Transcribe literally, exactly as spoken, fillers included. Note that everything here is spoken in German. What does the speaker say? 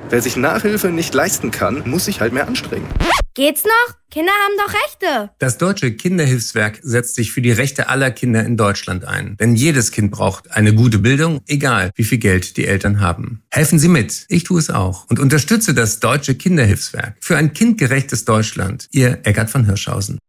Wer sich Nachhilfe nicht leisten kann, muss sich halt mehr anstrengen. Geht's noch? Kinder haben doch Rechte. Das Deutsche Kinderhilfswerk setzt sich für die Rechte aller Kinder in Deutschland ein. Denn jedes Kind braucht eine gute Bildung, egal wie viel Geld die Eltern haben. Helfen Sie mit, ich tue es auch. Und unterstütze das Deutsche Kinderhilfswerk für ein kindgerechtes Deutschland. Ihr Eckart von Hirschhausen.